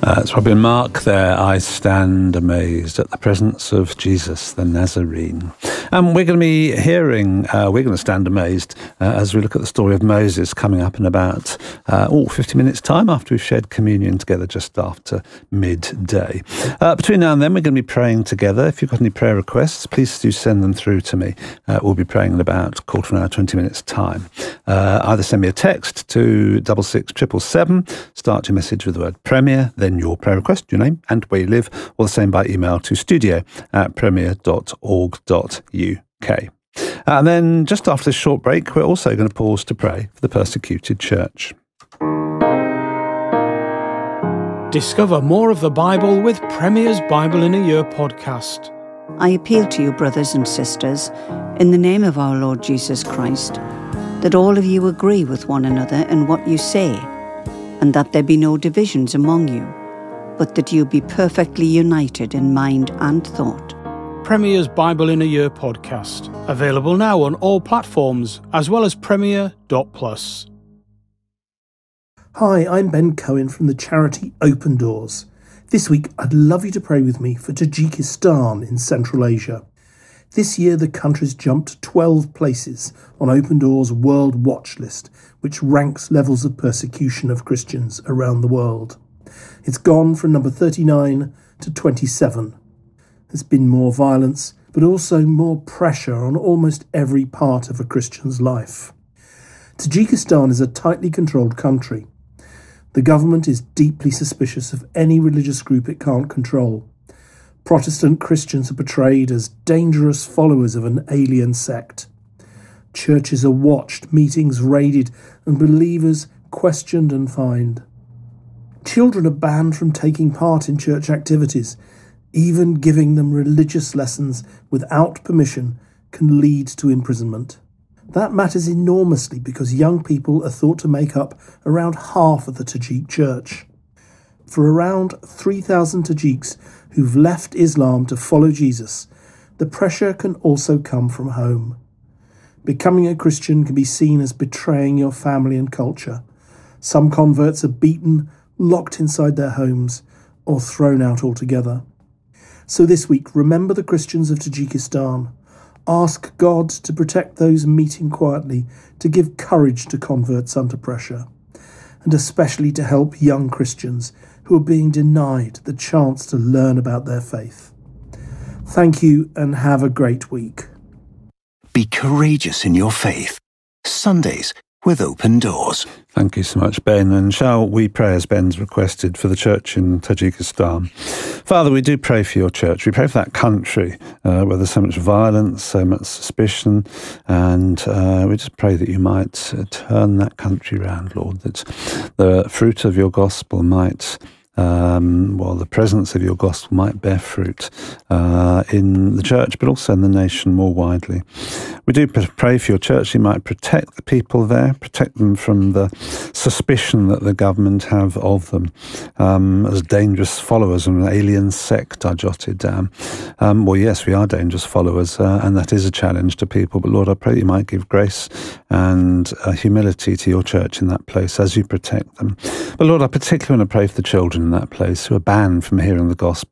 It's Robbie and Mark there. I stand amazed at the presence of Jesus the Nazarene. And we're going to be hearing, we're going to stand amazed as we look at the story of Moses coming up in about 50 minutes' time after we've shared communion together just after midday. Between now and then, we're going to be praying together. If you've got any prayer requests, please do send them through to me. We'll be praying in about a quarter of an hour, 20 minutes' time. Either send me a text to 66777, start your message with the word Premier, then your prayer request, your name and where you live, or the same by email to studio@premier.org.uk. And then just after this short break, we're also going to pause to pray for the persecuted church. Discover more of the Bible with Premier's Bible in a Year podcast. I appeal to you, brothers and sisters, in the name of our Lord Jesus Christ, that all of you agree with one another in what you say, and that there be no divisions among you, but that you be perfectly united in mind and thought. Premier's Bible in a Year podcast. Available now on all platforms, as well as Premier.plus. Hi, I'm Ben Cohen from the charity Open Doors. This week, I'd love you to pray with me for Tajikistan in Central Asia. This year, the country's jumped 12 places on Open Doors' World Watch List, which ranks levels of persecution of Christians around the world. It's gone from number 39 to 27. There's been more violence, but also more pressure on almost every part of a Christian's life. Tajikistan is a tightly controlled country. The government is deeply suspicious of any religious group it can't control. Protestant Christians are portrayed as dangerous followers of an alien sect. Churches are watched, meetings raided, and believers questioned and fined. Children are banned from taking part in church activities. Even giving them religious lessons without permission can lead to imprisonment. That matters enormously because young people are thought to make up around half of the Tajik church. For around 3,000 Tajiks who've left Islam to follow Jesus, the pressure can also come from home. Becoming a Christian can be seen as betraying your family and culture. Some converts are beaten, locked inside their homes, or thrown out altogether. So this week, remember the Christians of Tajikistan. Ask God to protect those meeting quietly, to give courage to converts under pressure, and especially to help young Christians who are being denied the chance to learn about their faith. Thank you and have a great week. Be courageous in your faith. Sundays with Open Doors. Thank you so much, Ben. And shall we pray as Ben's requested for the church in Tajikistan? Father, we do pray for your church. We pray for that country where there's so much violence, so much suspicion, and we just pray that you might turn that country around, Lord, that the fruit of your gospel might the presence of your gospel might bear fruit in the church, but also in the nation more widely. We do pray for your church. You might protect the people there, protect them from the suspicion that the government have of them as dangerous followers of an alien sect, I jotted down. Yes, we are dangerous followers, and that is a challenge to people. But Lord, I pray that you might give grace and humility to your church in that place as you protect them. But Lord, I particularly want to pray for the children in that place who are banned from hearing the gospel.